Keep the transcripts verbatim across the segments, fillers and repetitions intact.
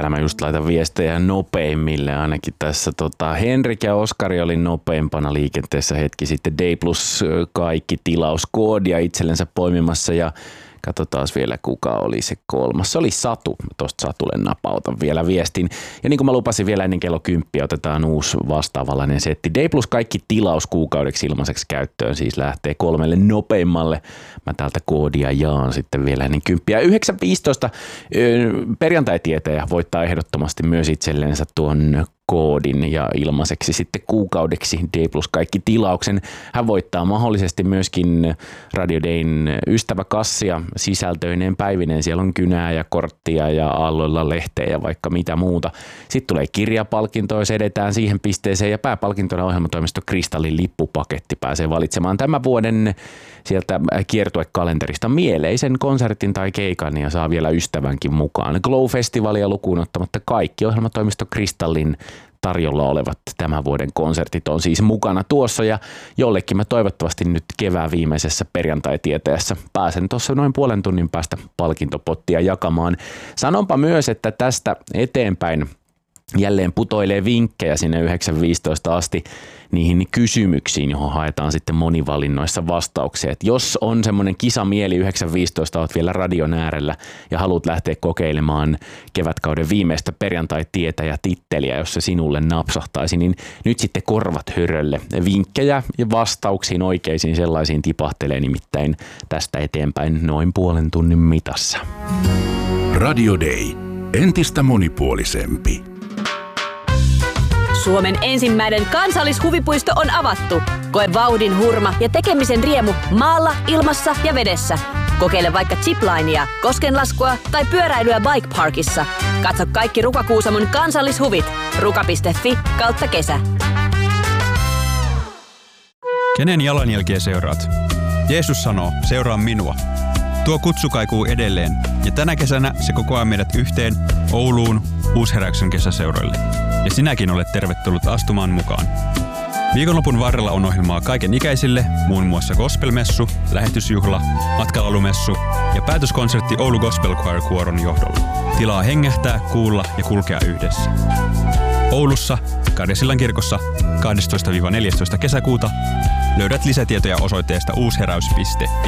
täällä mä just laitan viestejä nopeimmille. Ainakin tässä tota, Henrik ja Oskari oli nopeimpana liikenteessä hetki sitten. D plus kaikki tilauskoodia itsellensä poimimassa ja katsotaan vielä kuka oli se kolmas. Se oli Satu. Tuosta Satulle napautan vielä viestin. Ja niin kuin mä lupasin vielä ennen kello kymppiä, otetaan uusi vastaavallainen setti. D plus kaikki tilaus kuukaudeksi ilmaiseksi käyttöön siis lähtee kolmelle nopeimmalle. Mä täältä koodia jaan sitten vielä ennen kymppiä. yhdeksän viisitoista perjantai-tietäjä voittaa ehdottomasti myös itsellensä tuon koodin ja ilmaiseksi sitten kuukaudeksi D plus kaikki tilauksen. Hän voittaa mahdollisesti myöskin Radio Dayn ystäväkassia sisältöineen päivineen. Siellä on kynää ja korttia ja aalloilla lehteä ja vaikka mitä muuta. Sitten tulee kirjapalkinto, jos edetään siihen pisteeseen ja pääpalkintona ohjelmatoimisto Kristallin lippupaketti pääsee valitsemaan tämän vuoden sieltä kiertuekalenterista mieleisen konsertin tai keikan ja saa vielä ystävänkin mukaan. Glow-festivalia lukuun ottamatta kaikki ohjelmatoimisto Kristallin tarjolla olevat tämän vuoden konsertit on siis mukana tuossa ja jollekin mä toivottavasti nyt kevään viimeisessä perjantai-tieteessä pääsen tuossa noin puolen tunnin päästä palkintopottia jakamaan. Sanonpa myös, että tästä eteenpäin jälleen putoilee vinkkejä sinne yhdeksän viisitoista asti niihin kysymyksiin, johon haetaan sitten monivalinnoissa vastauksia. Et jos on semmoinen kisamieli yhdeksän viisitoista, oot vielä radion äärellä ja haluat lähteä kokeilemaan kevätkauden viimeistä perjantai-tietäjä titteliä, jos se sinulle napsahtaisi, niin nyt sitten korvat hörölle. Vinkkejä ja vastauksiin oikeisiin sellaisiin tipahtelee nimittäin tästä eteenpäin noin puolen tunnin mitassa. Radio Day. Entistä monipuolisempi. Suomen ensimmäinen kansallishuvipuisto on avattu. Koe vauhdin hurma ja tekemisen riemu maalla, ilmassa ja vedessä. Kokeile vaikka ziplinea, koskenlaskua tai pyöräilyä Bike Parkissa. Katso kaikki Ruka-Kuusamon kansallishuvit. ruka piste fi kautta kesä. Kenen jalanjälkiä seuraat? Jeesus sanoo, seuraa minua. Tuo kutsu kaikuu edelleen ja tänä kesänä se kokoaa meidät yhteen Ouluun Uusheräyksen kesäseuroille. Ja sinäkin olet tervetullut astumaan mukaan. Viikonlopun varrella on ohjelmaa kaiken ikäisille, muun muassa gospelmessu, lähetysjuhla, matkalalumessu ja päätöskonsertti Oulu Gospel Choir Kuoron johdolla. Tilaa hengähtää, kuulla ja kulkea yhdessä. Oulussa, Karjasillan kirkossa kahdestoista neljästoista kesäkuuta löydät lisätietoja osoitteesta uusheräys piste fi.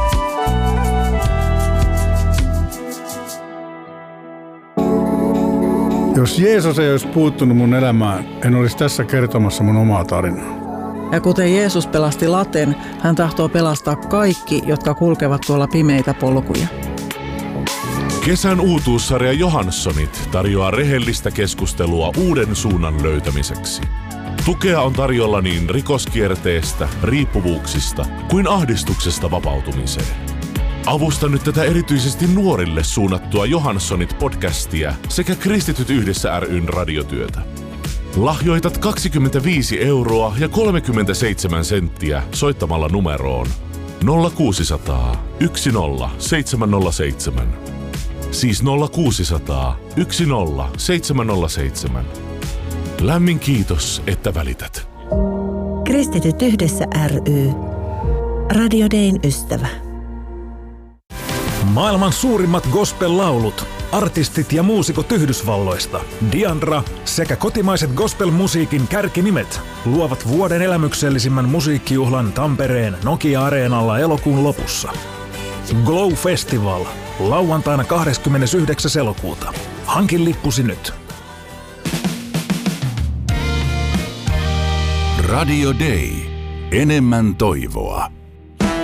Jos Jeesus ei olisi puuttunut mun elämään, en olisi tässä kertomassa mun omaa tarinaa. Ja kuten Jeesus pelasti Laten, hän tahtoo pelastaa kaikki, jotka kulkevat tuolla pimeitä polkuja. Kesän uutuussarja Johanssonit tarjoaa rehellistä keskustelua uuden suunnan löytämiseksi. Tukea on tarjolla niin rikoskierteestä, riippuvuuksista kuin ahdistuksesta vapautumiseen. Avusta nyt tätä erityisesti nuorille suunnattua Johanssonit-podcastia sekä Kristityt yhdessä ry:n radiotyötä. Lahjoitat kaksikymmentäviisi euroa ja kolmekymmentäseitsemän senttiä soittamalla numeroon nolla kuusisataa yksi nolla seitsemän nolla seitsemän. Siis nolla kuusisataa yksi nolla seitsemän nolla seitsemän. Lämmin kiitos, että välität. Kristityt yhdessä ry. Radio Dayn ystävä. Maailman suurimmat gospel-laulut, artistit ja muusikot Yhdysvalloista, Diandra sekä kotimaiset gospel-musiikin kärkinimet luovat vuoden elämyksellisimmän musiikkijuhlan Tampereen Nokia-areenalla elokuun lopussa. Glow Festival, lauantaina kahdeskymmenesyhdeksäs elokuuta. Hankin lippusi nyt. Radio Day. Enemmän toivoa.